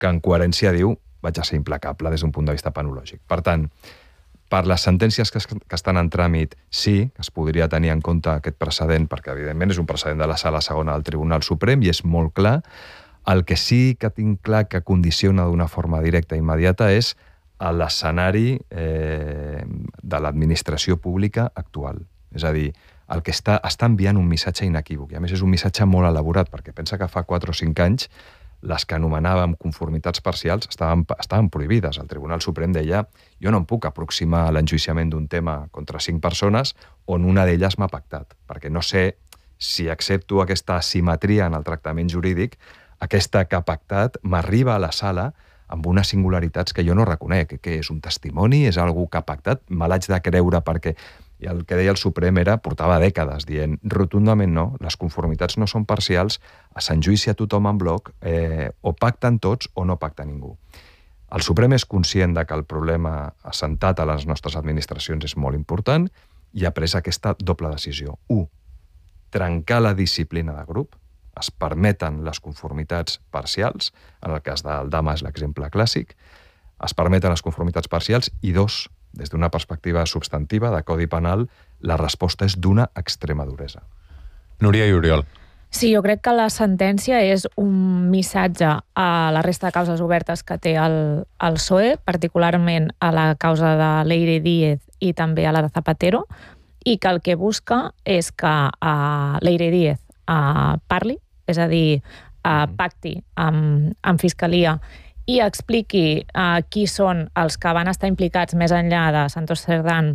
que en coherència diu vaig a ser implacable des d'un punt de vista penològic. Per tant, per les sentències que estan en tràmit, sí que es podria tenir en compte aquest precedent, perquè evidentment és un precedent de la Sala Segona del Tribunal Suprem i és molt clar. El que sí que tinc clar que condiciona d'una forma directa i immediata és l'escenari de l'administració pública actual. És a dir, el que està enviant un missatge inequívoc. I a més és un missatge molt elaborat, perquè pensa que fa 4 o 5 anys les que anomenàvem conformitats parcials estaven prohibides. El Tribunal Suprem deia jo no em puc aproximar a l'enjuiciament d'un tema contra 5 persones on una d'elles m'ha pactat, perquè no sé si accepto aquesta asimetria en el tractament jurídic, aquesta que ha pactat m'arriba a la sala amb unes singularitats que jo no reconec, que és un testimoni, és algú que ha pactat, me l'haig de creure perquè... I el que deia el Suprem portava dècades dient rotundament no, les conformitats no són parcials, s'enjuicia tothom en bloc, o pacten tots o no pacta ningú. El Suprem és conscient que el problema assentat a les nostres administracions és molt important i ha pres aquesta doble decisió. 1. Trencar la disciplina de grup, es permeten les conformitats parcials, en el cas del Dama és l'exemple clàssic, es permeten les conformitats parcials i 2, des d'una perspectiva substantiva de Codi Penal, la resposta és d'una extrema duresa. Núria i Oriol. Sí, jo crec que la sentència és un missatge a la resta de causes obertes que té el PSOE, particularment a la causa de Leire Díez i també a la de Zapatero, i que el que busca és que Leire Díez parli, és a dir, pacti amb Fiscalia i expliqui qui són els que van estar implicats més enllà de Santos Cerdán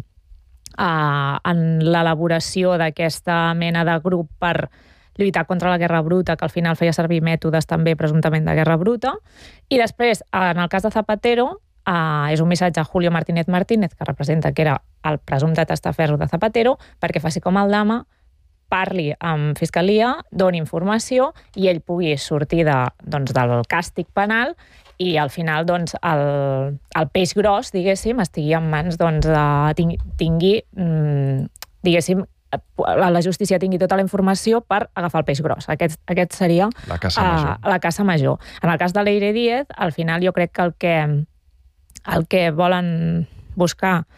en l'elaboració d'aquesta mena de grup per lluitar contra la guerra bruta, que al final feia servir mètodes també presumptament de guerra bruta. I després, en el cas de Zapatero, és un missatge a Julio Martínez Martínez, que representa que era el presumpte testaferro de Zapatero, perquè faci com el Dama, parli amb Fiscalia, doni informació i ell pugui sortir del càstig penal i al final el peix gros, diguéssim, estigui en mans tingui, diguéssim, la justícia tingui tota la informació per agafar el peix gros. Aquest seria la caça major. En el cas de Leire Díez, al final jo crec que el que volen buscar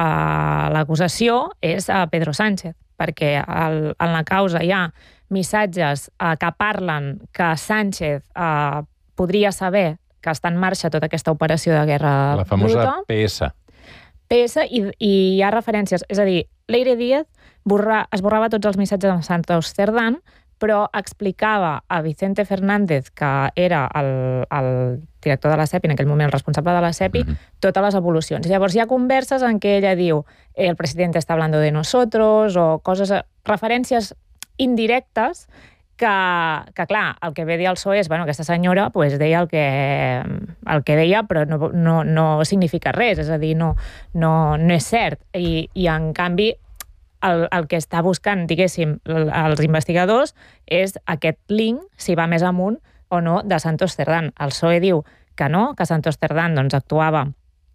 l'acusació és a Pedro Sánchez, perquè en la causa hi ha missatges que parlen que Sánchez podria saber que està en marxa tota aquesta operació de guerra bruta. La famosa PS. PS, i hi ha referències. És a dir, Leire Díez esborrava tots els missatges de Santos Cerdán, però explicava a Vicente Fernández, que era el director de la CEPI, en aquell moment el responsable de la CEPI, totes les evolucions. Llavors hi ha converses en què ella diu el president está hablando de nosotros, o coses, referències indirectes que clar, el que ve dir el PSOE és, bueno, aquesta senyora deia el que deia, però no significa res, és a dir, no és cert. I en canvi, el que està buscant, diguéssim, els investigadors és aquest link, si va més amunt o no, de Santos Cerdán. El PSOE diu que no, que Santos Cerdán actuava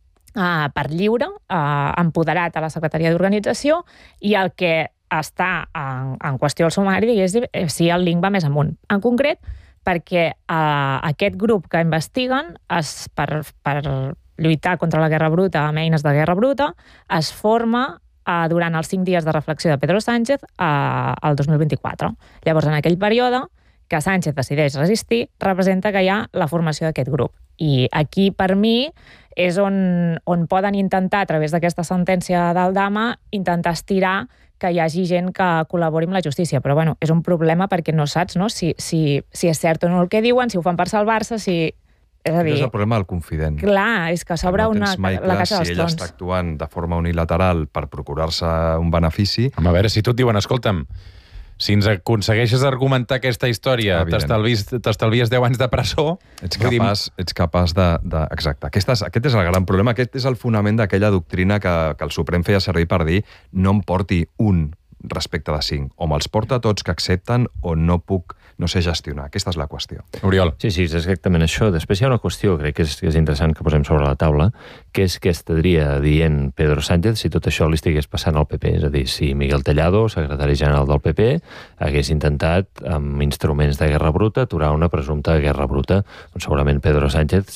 per lliure, empoderat a la Secretaria d'Organització, i el que està en qüestió al sumari és si el link va més amunt. En concret, perquè aquest grup que investiguen per lluitar contra la guerra bruta amb eines de guerra bruta es forma durant els 5 dies de reflexió de Pedro Sánchez al 2024. Llavors, en aquell període que Sánchez decideix resistir, representa que hi ha la formació d'aquest grup. I aquí, per mi, és on poden intentar, a través d'aquesta sentència del Dama, intentar estirar que hi hagi gent que col·labori amb la justícia. Però, bueno, és un problema perquè no saps si és cert o no el que diuen, si ho fan per salvar-se, si... És a dir... És el problema del confident. Clar, és que s'obre la caixa dels trons. Si ella està actuant de forma unilateral per procurar-se un benefici... Home, a veure, si tu et diuen, escolta'm, si ens aconsegueixes argumentar aquesta història, t'estalvies 10 anys de presó... Ets capaç de... Exacte. Aquest és el gran problema, aquest és el fonament d'aquella doctrina que el Suprem feia servir per dir no em porti un respecte de 5. O me'ls porta tots que accepten o no sé gestionar. Aquesta és la qüestió. Oriol. Sí, és exactament això. Després hi ha una qüestió, crec que és interessant que posem sobre la taula, que és què estaria dient Pedro Sánchez si tot això li estigués passant al PP. És a dir, si Miguel Tellado, secretari general del PP, hagués intentat, amb instruments de guerra bruta, aturar una presumpta guerra bruta, doncs segurament Pedro Sánchez